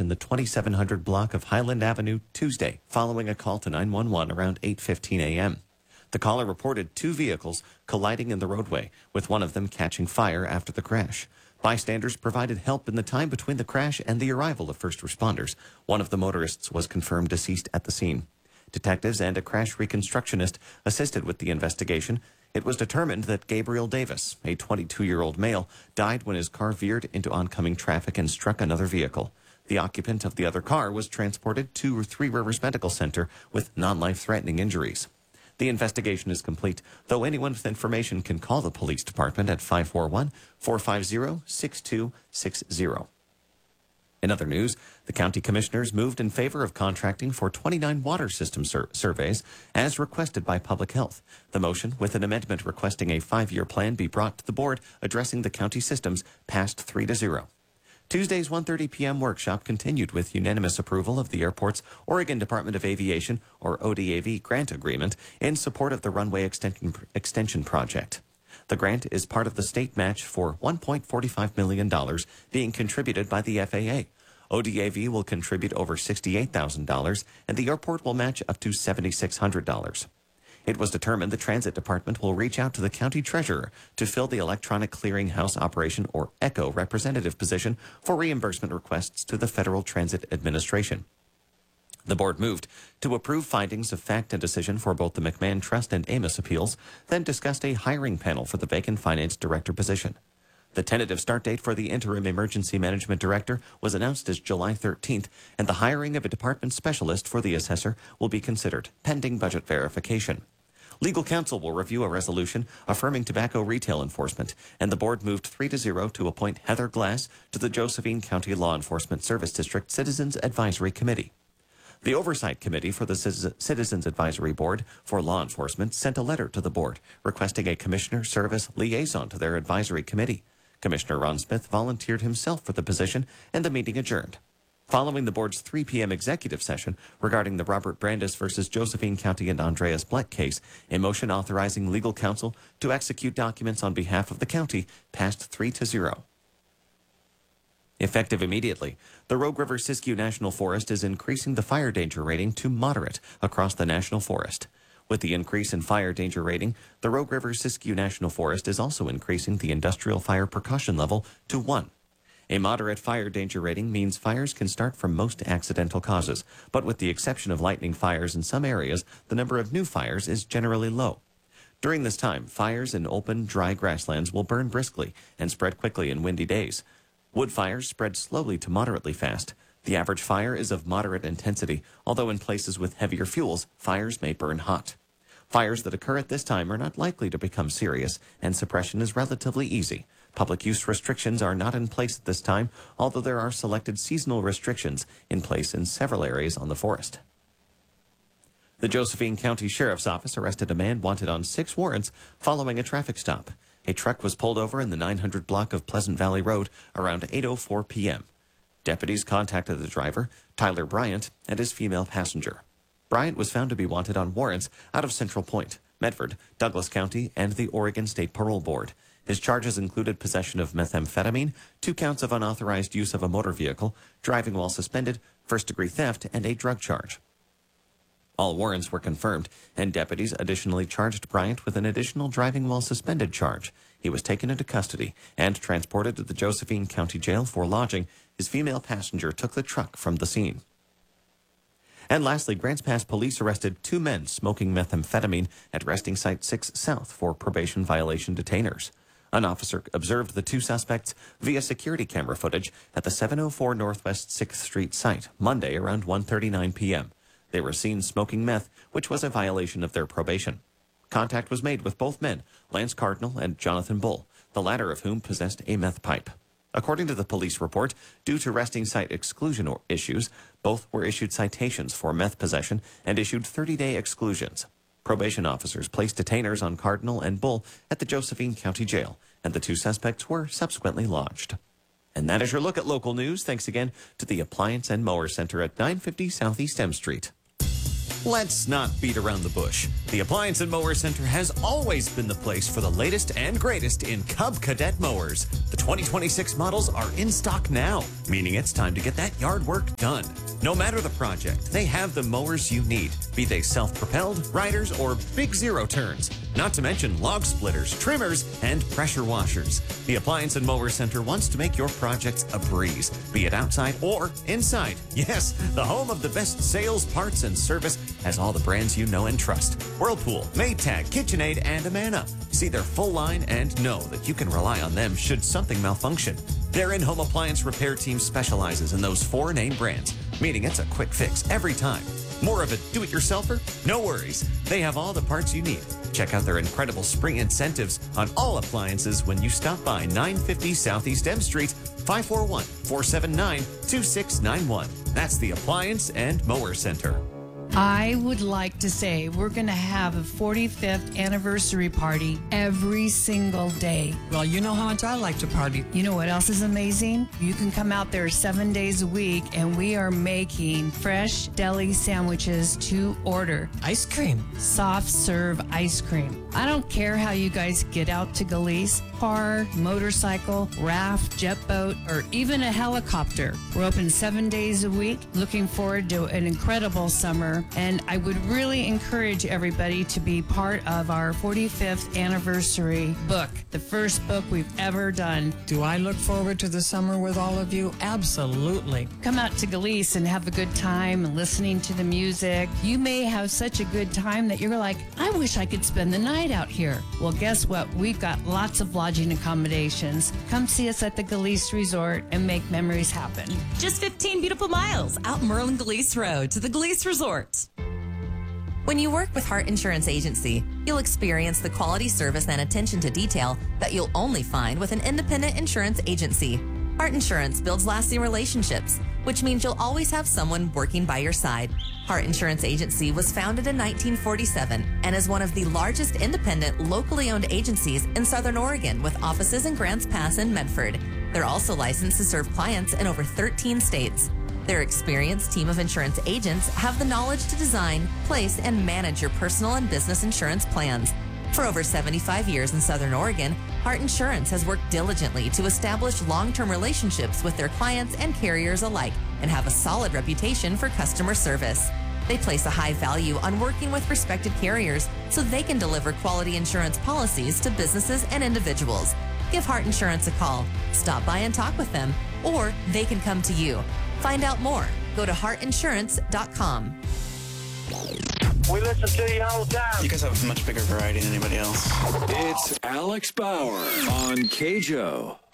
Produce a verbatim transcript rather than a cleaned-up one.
in the twenty-seven hundred block of Highland Avenue Tuesday, following a call to nine one one around eight fifteen a.m. The caller reported two vehicles colliding in the roadway, with one of them catching fire after the crash. Bystanders provided help in the time between the crash and the arrival of first responders. One of the motorists was confirmed deceased at the scene. Detectives and a crash reconstructionist assisted with the investigation. It was determined that Gabriel Davis, a twenty-two-year-old male, died when his car veered into oncoming traffic and struck another vehicle. The occupant of the other car was transported to Three Rivers Medical Center with non-life-threatening injuries. The investigation is complete, though anyone with information can call the police department at five four one, four five zero, six two six zero. In other news, the county commissioners moved in favor of contracting for twenty-nine water system sur- surveys as requested by Public Health. The motion, with an amendment requesting a five-year plan be brought to the board addressing the county systems, passed three to zero. Tuesday's one thirty p.m. workshop continued with unanimous approval of the airport's Oregon Department of Aviation, or O D A V, grant agreement in support of the runway extension, extension project. The grant is part of the state match for one point four five million dollars being contributed by the F A A. O D A V will contribute over sixty-eight thousand dollars, and the airport will match up to seven thousand six hundred dollars. It was determined the Transit Department will reach out to the county treasurer to fill the Electronic Clearinghouse Operation, or ECHO, representative position for reimbursement requests to the Federal Transit Administration. The board moved to approve findings of fact and decision for both the McMahon Trust and Amos appeals, then discussed a hiring panel for the vacant finance director position. The tentative start date for the interim emergency management director was announced as July thirteenth, and the hiring of a department specialist for the assessor will be considered, pending budget verification. Legal counsel will review a resolution affirming tobacco retail enforcement, and the board moved three to zero to appoint Heather Glass to the Josephine County Law Enforcement Service District Citizens Advisory Committee. The Oversight Committee for the Citizens Advisory Board for Law Enforcement sent a letter to the board requesting a commissioner service liaison to their advisory committee. Commissioner Ron Smith volunteered himself for the position, and the meeting adjourned. Following the board's three p.m. executive session regarding the Robert Brandis versus Josephine County and Andreas Bleck case, a motion authorizing legal counsel to execute documents on behalf of the county passed three to zero. Effective immediately, the Rogue River Siskiyou National Forest is increasing the fire danger rating to moderate across the national forest. With the increase in fire danger rating, the Rogue River Siskiyou National Forest is also increasing the industrial fire precaution level to one. A moderate fire danger rating means fires can start from most accidental causes, but with the exception of lightning fires in some areas, the number of new fires is generally low. During this time, fires in open, dry grasslands will burn briskly and spread quickly in windy days. Wood fires spread slowly to moderately fast. The average fire is of moderate intensity, although in places with heavier fuels, fires may burn hot. Fires that occur at this time are not likely to become serious, and suppression is relatively easy. Public use restrictions are not in place at this time, although there are selected seasonal restrictions in place in several areas on the forest. The Josephine County Sheriff's Office arrested a man wanted on six warrants following a traffic stop. A truck was pulled over in the nine hundred block of Pleasant Valley Road around eight oh four p.m. Deputies contacted the driver, Tyler Bryant, and his female passenger. Bryant was found to be wanted on warrants out of Central Point, Medford, Douglas County, and the Oregon State Parole Board. His charges included possession of methamphetamine, two counts of unauthorized use of a motor vehicle, driving while suspended, first-degree theft, and a drug charge. All warrants were confirmed, and deputies additionally charged Bryant with an additional driving while suspended charge. He was taken into custody and transported to the Josephine County Jail for lodging. His female passenger took the truck from the scene. And lastly, Grants Pass police arrested two men smoking methamphetamine at Resting Site six South for probation violation detainers. An officer observed the two suspects via security camera footage at the seven oh four Northwest sixth Street site Monday around one thirty-nine p.m. They were seen smoking meth, which was a violation of their probation. Contact was made with both men, Lance Cardinal and Jonathan Bull, the latter of whom possessed a meth pipe. According to the police report, due to resting site exclusion issues, both were issued citations for meth possession and issued thirty-day exclusions. Probation officers placed detainers on Cardinal and Bull at the Josephine County Jail, and the two suspects were subsequently lodged. And that is your look at local news. Thanks again to the Appliance and Mower Center at nine fifty Southeast M Street. Let's not beat around the bush. The Appliance and Mower Center has always been the place for the latest and greatest in Cub Cadet mowers. The twenty twenty-six models are in stock now, meaning it's time to get that yard work done. No matter the project, they have the mowers you need, be they self-propelled, riders, or big zero turns. Not to mention log splitters, trimmers, and pressure washers. The Appliance and Mower Center wants to make your projects a breeze, be it outside or inside. Yes, the home of the best sales, parts, and service has all the brands you know and trust. Whirlpool, Maytag, KitchenAid, and Amana. See their full line and know that you can rely on them should something malfunction. Their in-home appliance repair team specializes in those four name brands, meaning it's a quick fix every time. More of a do-it-yourselfer? No worries. They have all the parts you need. Check out their incredible spring incentives on all appliances when you stop by nine fifty Southeast M Street, five four one, four seven nine, two six nine one. That's the Appliance and Mower Center. I would like to say we're going to have a forty-fifth anniversary party every single day. Well, you know how much I like to party. You know what else is amazing? You can come out there seven days a week, and we are making fresh deli sandwiches to order. Ice cream. Soft serve ice cream. I don't care how you guys get out to Galice, car, motorcycle, raft, jet boat, or even a helicopter. We're open seven days a week. Looking forward to an incredible summer. And I would really encourage everybody to be part of our forty-fifth anniversary book, the first book we've ever done. Do I look forward to the summer with all of you? Absolutely. Come out to Galice and have a good time and listening to the music. You may have such a good time that you're like, I wish I could spend the night out here. Well, guess what? We've got lots of lodging accommodations. Come see us at the Galice Resort and make memories happen. Just fifteen beautiful miles out Merlin Galice Road to the Galice Resort. When you work with Hart Insurance Agency, you'll experience the quality service and attention to detail that you'll only find with an independent insurance agency. Hart Insurance builds lasting relationships, which means you'll always have someone working by your side. Hart Insurance Agency was founded in nineteen forty-seven and is one of the largest independent, locally owned agencies in Southern Oregon with offices in Grants Pass and Medford. They're also licensed to serve clients in over thirteen states. Their experienced team of insurance agents have the knowledge to design, place, and manage your personal and business insurance plans. For over seventy-five years in Southern Oregon, Hart Insurance has worked diligently to establish long-term relationships with their clients and carriers alike and have a solid reputation for customer service. They place a high value on working with respected carriers so they can deliver quality insurance policies to businesses and individuals. Give Hart Insurance a call, stop by and talk with them, or they can come to you. Find out more. Go to heart insurance dot com. We listen to you all the time. You guys have a much bigger variety than anybody else. It's Alex Bauer on K J O.